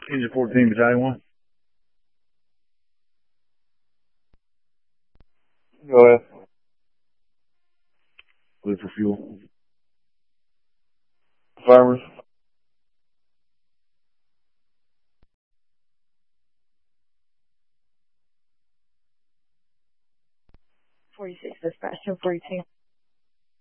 Engine 14, Battalion 1. Go ahead. Wait for fuel. Farmers. 46 dispatch, 42.